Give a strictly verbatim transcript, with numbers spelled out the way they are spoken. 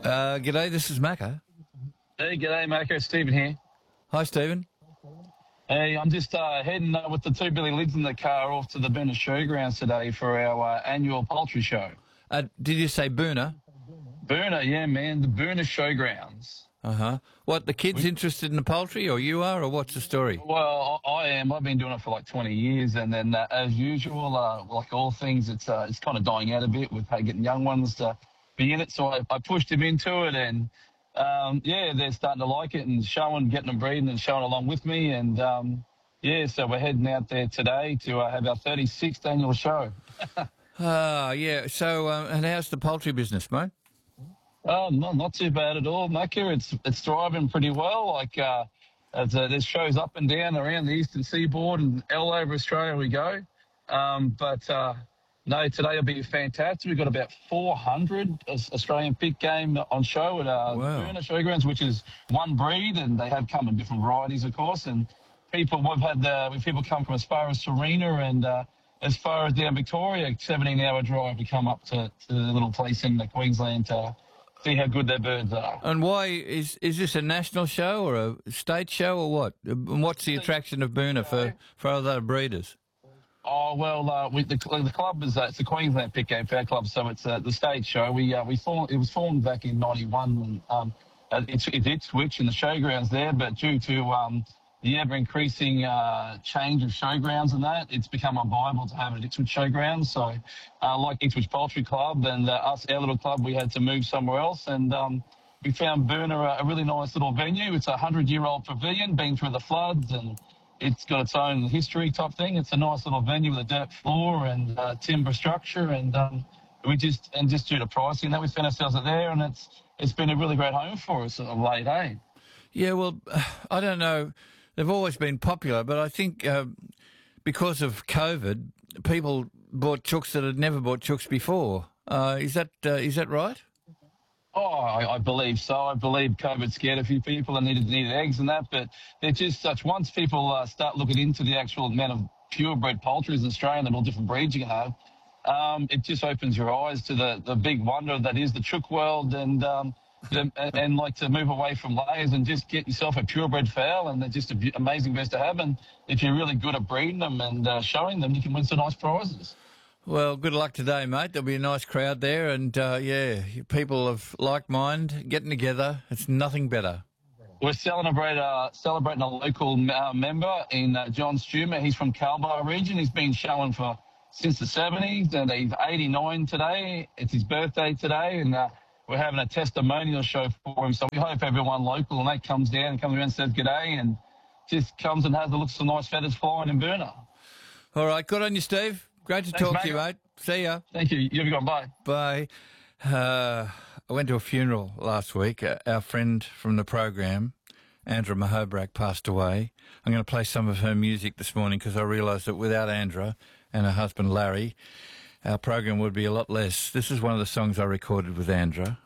Uh, g'day, this is Macca. Hey, g'day, Marco. Stephen here. Hi, Stephen. Hey, I'm just uh, heading uh, with the two Billy Lids in the car off to the Boonah Showgrounds today for our uh, annual poultry show. Uh, did you say Boonah? Boonah, yeah, man, the Boonah Showgrounds. Uh-huh. What, the kids We- interested in the poultry, or you are, or what's the story? Well, I I am. I've been doing it for like twenty years, and then uh, as usual, uh, like all things, it's uh, it's kind of dying out a bit with uh, getting young ones to be in it. So I, I pushed them into it, and um, yeah, they're starting to like it and showing, getting them breeding and showing along with me, and um, yeah, so we're heading out there today to uh, have our thirty-sixth annual show. Ah, yeah. So, uh, and how's the poultry business, mate? Oh, no, not too bad at all, Macca. It's it's thriving pretty well. Like uh, as, uh, there's shows up and down around the eastern seaboard and all over Australia we go. Um, but uh, no, today will be fantastic. We've got about four hundred Australian pit game on show at uh, Wow. Boonah Showgrounds, which is one breed, and they have come in different varieties, of course. And people, we've had uh, we've people come from as far as Serena and uh, as far as down Victoria, seventeen hour drive to come up to, to the little place in Queensland to see how good their birds are. And why, is is this a national show or a state show or what? And what's the attraction of Boonah for, for other breeders? Oh well, uh, we, the, the club is uh, it's the Queensland Pit Game Fair Club, so it's uh, the state show. We uh, we formed, it was formed back in ninety-one. Um, uh, it's it did switch in the showgrounds there, but due to um, the ever increasing uh, change of showgrounds and that, it's become unviable to have it at Ipswich Showgrounds. So, uh, like Ipswich Poultry Club and uh, us, our little club, we had to move somewhere else, and um, we found Boonah a, a really nice little venue. It's a hundred-year-old pavilion, been through the floods, and it's got its own history type thing. It's a nice little venue with a dirt floor and uh, timber structure, and um, we just and just due to pricing, that we found ourselves at there, and it's it's been a really great home for us of late, eh? Yeah, well, I don't know. They've always been popular, but I think uh, because of COVID, people bought chooks that had never bought chooks before. Uh, is that uh, is that right? Oh, I, I believe so. I believe COVID scared a few people and needed needed eggs and that, but they're just such. Once people uh, start looking into the actual amount of purebred poultry in Australia and all different breeds you can have, um, it just opens your eyes to the, the big wonder that is the chook world, and um, the, and, and like to move away from layers and just get yourself a purebred fowl, and they're just an amazing birds to have. And if you're really good at breeding them and uh, showing them, you can win some nice prizes. Well, good luck today, mate. There'll be a nice crowd there, and uh, yeah, people of like mind getting together. It's nothing better. We're celebrating, uh, celebrating a local uh, member in uh, John Stumer. He's from Kalbar region. He's been showing for since the seventies, and he's eighty-nine today. It's his birthday today, and uh, we're having a testimonial show for him. So we hope everyone local and that comes down and comes around and says g'day, and just comes and has a look at some nice feathers flying in Boonah. All right, good on you, Steve. Great to Thanks, talk to you, mate. mate. See ya. Thank you. You've gone. Bye. Bye. Uh, I went to a funeral last week. Uh, our friend from the program, Andra Mahobrak, passed away. I'm going to play some of her music this morning because I realised that without Andra and her husband Larry, our program would be a lot less. This is one of the songs I recorded with Andra.